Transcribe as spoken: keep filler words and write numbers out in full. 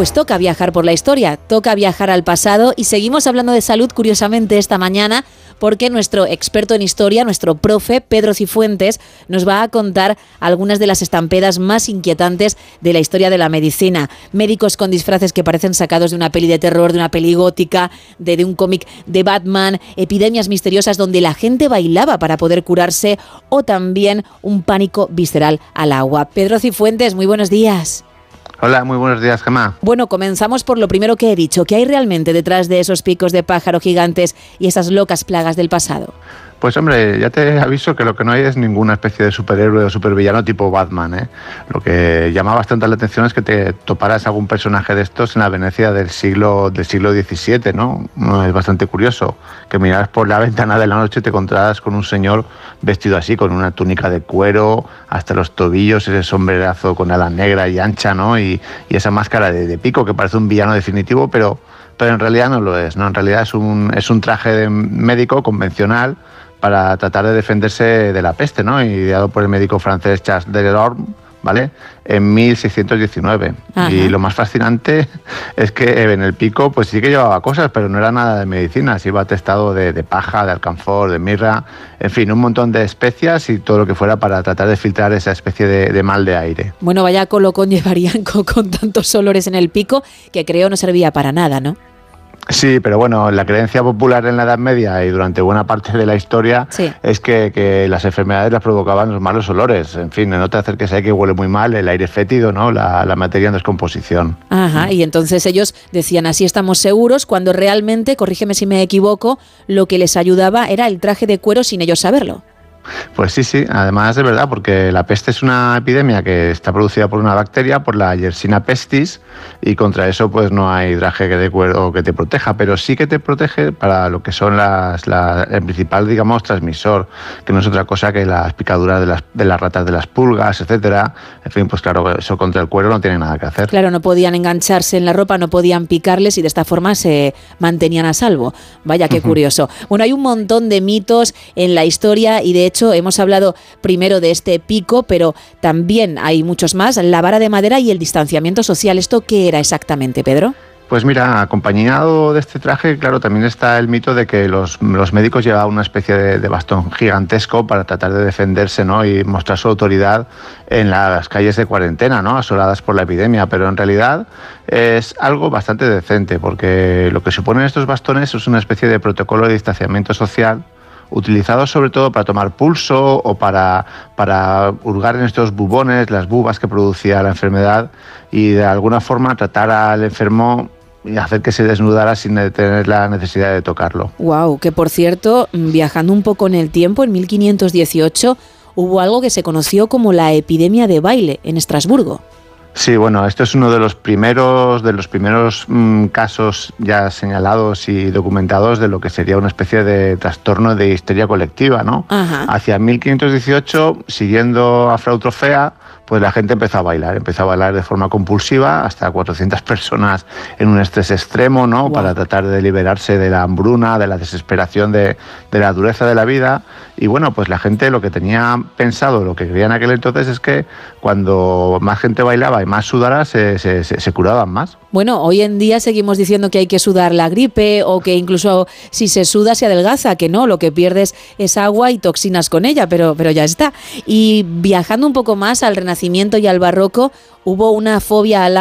Pues toca viajar por la historia, toca viajar al pasado y seguimos hablando de salud curiosamente esta mañana porque nuestro experto en historia, nuestro profe Pedro Cifuentes, nos va a contar algunas de las estampedas más inquietantes de la historia de la medicina. Médicos con disfraces que parecen sacados de una peli de terror, de una peli gótica, de, de un cómic de Batman, epidemias misteriosas donde la gente bailaba para poder curarse o también un pánico visceral al agua. Pedro Cifuentes, muy buenos días. Hola, muy buenos días, Gemma. Bueno, comenzamos por lo primero que he dicho. ¿Qué hay realmente detrás de esos picos de pájaro gigantes y esas locas plagas del pasado? Pues hombre, ya te aviso que lo que no hay es ninguna especie de superhéroe o supervillano tipo Batman, ¿eh? Lo que llama bastante la atención es que te toparas algún personaje de estos en la Venecia del siglo del siglo diecisiete, ¿no? Es bastante curioso que miraras por la ventana de la noche y te encontraras con un señor vestido así, con una túnica de cuero hasta los tobillos, ese sombrerazo con ala negra y ancha, ¿no? Y, y esa máscara de, de pico que parece un villano definitivo, pero, pero en realidad no lo es, ¿no? En realidad es un, es un traje de médico convencional para tratar de defenderse de la peste, ¿no? Ideado por el médico francés Charles Delorme, ¿vale? En mil seiscientos diecinueve. Ajá. Y lo más fascinante es que en el pico pues sí que llevaba cosas, pero no era nada de medicinas. Iba atestado de, de paja, de alcanfor, de mirra, en fin, un montón de especias y todo lo que fuera para tratar de filtrar esa especie de, de mal de aire. Bueno, vaya colocón llevarían con, con tantos olores en el pico que creo no servía para nada, ¿no? Sí, pero bueno, la creencia popular en la Edad Media y durante buena parte de la historia sí. es que, que las enfermedades las provocaban los malos olores. En fin, no te acerques ahí que huele muy mal, el aire fétido, ¿no? La, la materia en descomposición. Ajá, y entonces ellos decían así estamos seguros, cuando realmente, corrígeme si me equivoco, lo que les ayudaba era el traje de cuero sin ellos saberlo. Pues sí, sí, además de verdad, porque la peste es una epidemia que está producida por una bacteria, por la Yersinia pestis, y contra eso pues no hay traje de cuero que te proteja, pero sí que te protege para lo que son las, la, el principal, digamos, transmisor, que no es otra cosa que las picaduras de las, de las ratas de las pulgas, etcétera. En fin, pues claro, eso contra el cuero no tiene nada que hacer. Claro, no podían engancharse en la ropa, no podían picarles y de esta forma se mantenían a salvo. Vaya, qué curioso. Bueno, hay un montón de mitos en la historia y de hecho hemos hablado primero de este pico, pero también hay muchos más, la vara de madera y el distanciamiento social. ¿Esto qué era exactamente, Pedro? Pues mira, acompañado de este traje, claro, también está el mito de que los, los médicos llevaban una especie de, de bastón gigantesco para tratar de defenderse, ¿no? Y mostrar su autoridad en las calles de cuarentena, ¿no? Asoladas por la epidemia, pero en realidad es algo bastante decente, porque lo que suponen estos bastones es una especie de protocolo de distanciamiento social utilizados sobre todo para tomar pulso o para, para hurgar en estos bubones, las bubas que producía la enfermedad y de alguna forma tratar al enfermo y hacer que se desnudara sin tener la necesidad de tocarlo. Wow, que por cierto, viajando un poco en el tiempo, en mil quinientos dieciocho hubo algo que se conoció como la epidemia de baile en Estrasburgo. Sí, bueno, esto es uno de los primeros de los primeros mmm, casos ya señalados y documentados de lo que sería una especie de trastorno de histeria colectiva, ¿no? Ajá. Hacia mil quinientos dieciocho, siguiendo a Frau Trofea, pues la gente empezó a bailar, empezó a bailar de forma compulsiva, hasta cuatrocientas personas en un estrés extremo, ¿no? Wow. Para tratar de liberarse de la hambruna, de la desesperación, de, de la dureza de la vida. Y bueno, pues la gente lo que tenía pensado, lo que creía en aquel entonces es que cuando más gente bailaba y más sudara, se, se, se, se curaban más. Bueno, hoy en día seguimos diciendo que hay que sudar la gripe o que incluso si se suda se adelgaza, que no, lo que pierdes es agua y toxinas con ella, pero, pero ya está. Y viajando un poco más al Renacimiento y al Barroco, hubo una fobia al